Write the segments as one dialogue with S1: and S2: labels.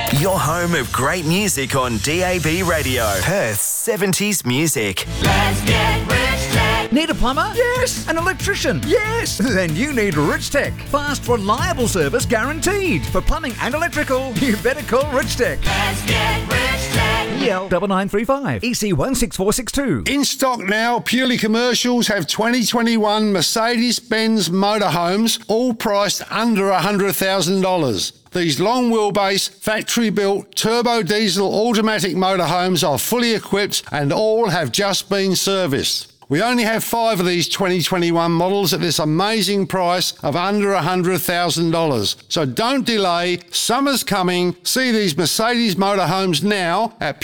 S1: Your home of great music on DAB Radio. Perth's 70s music.
S2: Let's get Rich Tech.
S3: Need a plumber? Yes. An electrician? Yes. Then you need Rich Tech. Fast, reliable service guaranteed. For plumbing and electrical, you better call Rich Tech.
S2: Let's get Rich Tech.
S3: EL 9935 EC 16462.
S4: In stock now, Purely Commercials have 2021 Mercedes-Benz motorhomes, all priced under $100,000. These long wheelbase, factory-built, turbo diesel automatic motorhomes are fully equipped and all have just been serviced. We only have 5 of these 2021 models at this amazing price of under $100,000. So don't delay, summer's coming. See these Mercedes motorhomes now at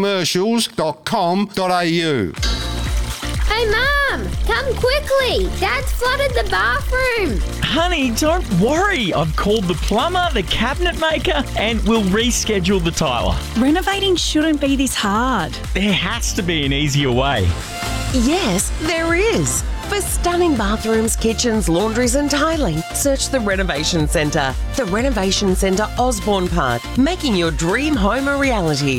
S4: purelycommercials.com.au.
S5: Hey, Mum! Come quickly! Dad's flooded the bathroom!
S6: Honey, don't worry. I've called the plumber, the cabinet maker, and we'll reschedule the tiler.
S7: Renovating shouldn't be this hard.
S6: There has to be an easier way.
S8: Yes, there is. For stunning bathrooms, kitchens, laundries and tiling, search the Renovation Centre. The Renovation Centre, Osborne Park, making your dream home a reality.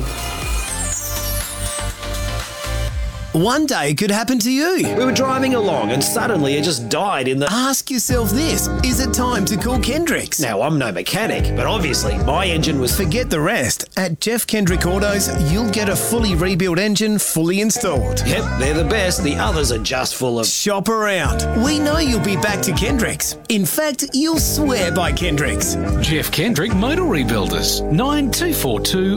S9: One day could happen to you.
S10: We were driving along and suddenly it just died in the...
S9: Ask yourself this, is it time to call Kendricks?
S10: Now, I'm no mechanic, but obviously my engine was...
S9: Forget the rest. At Jeff Kendrick Autos, you'll get a fully rebuilt engine fully installed.
S10: Yep, they're the best. The others are just full of...
S9: Shop around. We know you'll be back to Kendricks. In fact, you'll swear by Kendricks.
S11: Jeff Kendrick Motor Rebuilders. 9242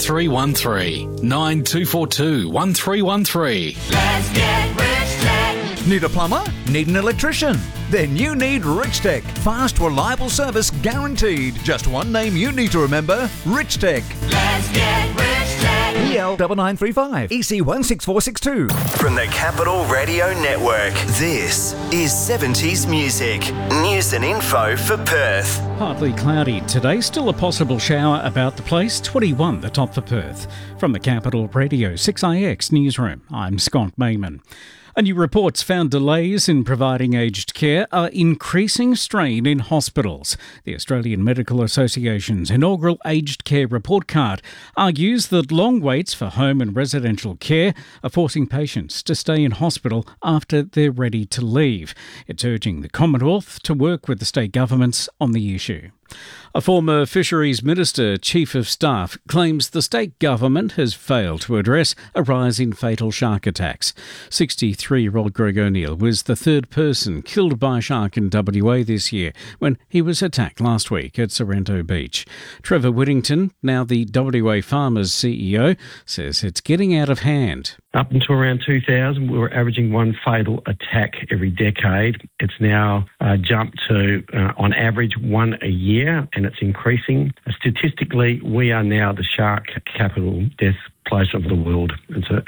S11: 1313. 9242 1313.
S2: Let's get Rich Tech.
S3: Need a plumber? Need an electrician? Then you need Rich Tech. Fast, reliable service guaranteed. Just one name you need to remember, Rich Tech.
S2: Let's get Rich Tech.
S3: EL 9935 EC 16462.
S1: From the Capital Radio Network, this is 70s music. News and info for Perth.
S12: Partly cloudy today, still a possible shower about the place, 21 the top for Perth. From the Capital Radio 6IX newsroom, I'm Scott Mayman. A new report's found delays in providing aged care are increasing strain in hospitals. The Australian Medical Association's inaugural Aged Care Report Card argues that long waits for home and residential care are forcing patients to stay in hospital after they're ready to leave. It's urging the Commonwealth to work with the state governments on the issue. A former Fisheries Minister Chief of Staff claims the state government has failed to address a rise in fatal shark attacks. 63-year-old Greg O'Neill was the third person killed by a shark in WA this year when he was attacked last week at Sorrento Beach. Trevor Whittington, now the WA Farmers CEO, says it's getting out of hand.
S13: Up until around 2000, we were averaging one fatal attack every decade. It's now jumped to, on average, one a year, and it's increasing. Statistically, we are now the shark capital death place of the world. It's